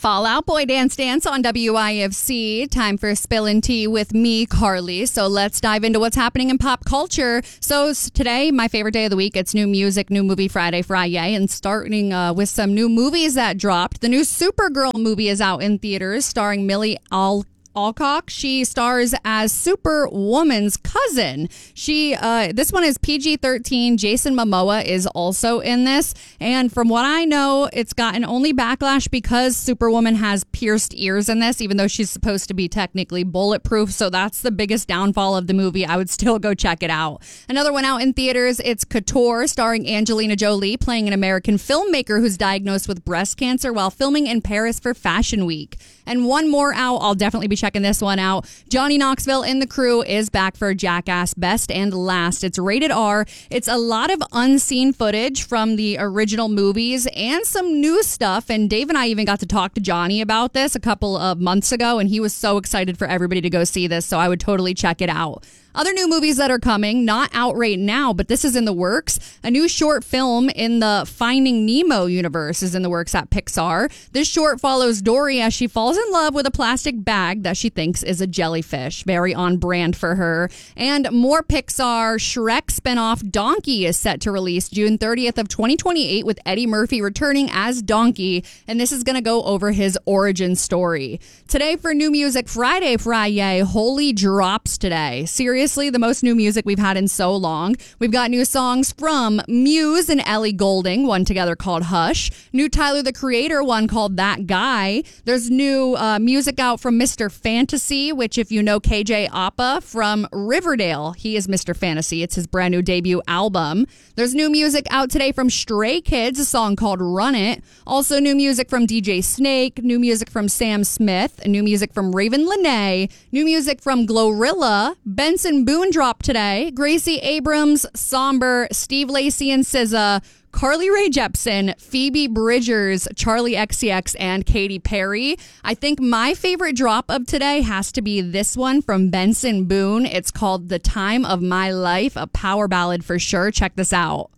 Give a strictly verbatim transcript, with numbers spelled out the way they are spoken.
Fall Out Boy Dance Dance on W I F C. Time for Spillin' Tea with me, Carly. So let's dive into what's happening in pop culture. So today, my favorite day of the week, it's New Music, New Movie Friday, Friday, and starting uh, with some new movies that dropped. The new Supergirl movie is out in theaters, starring Millie Al. Alcock. She stars as Superwoman's cousin. She, uh, this one is P G thirteen. Jason Momoa is also in this. And from what I know, it's gotten only backlash because Superwoman has pierced ears in this, even though she's supposed to be technically bulletproof. So that's the biggest downfall of the movie. I would still go check it out. Another one out in theaters, it's Couture, starring Angelina Jolie, playing an American filmmaker who's diagnosed with breast cancer while filming in Paris for Fashion Week. And one more out, I'll definitely be checking this one out. Johnny Knoxville and the crew is back for Jackass Best and Last. It's rated R. It's a lot of unseen footage from the original movies and some new stuff. And Dave and I even got to talk to Johnny about this a couple of months ago, and he was so excited for everybody to go see this, so I would totally check it out. Other new movies that are coming, not out right now, but this is in the works. A new short film in the Finding Nemo universe is in the works at Pixar. This short follows Dory as she falls in love with a plastic bag that she thinks is a jellyfish. Very on brand for her. And more Pixar. Shrek spinoff Donkey is set to release June thirtieth of twenty twenty-eight with Eddie Murphy returning as Donkey. And this is going to go over his origin story. Today for New Music Friday, Friday, Holy drops today. Seriously. The most new music we've had in so long. We've got new songs from Muse and Ellie Goulding, one together called Hush. New Tyler, the Creator, one called That Guy. There's new uh, music out from Mister Fantasy, which if you know K J Apa from Riverdale, he is Mister Fantasy. It's his brand new debut album. There's new music out today from Stray Kids, a song called Run It. Also new music from D J Snake, new music from Sam Smith, new music from Raven Lenae, new music from Glorilla, Benson Boone dropped today. Gracie Abrams, Somber, Steve Lacy and S Z A, Carly Rae Jepsen, Phoebe Bridgers, Charlie X C X, and Katy Perry. I think my favorite drop of today has to be this one from Benson Boone. It's called The Time of My Life, a power ballad for sure. Check this out.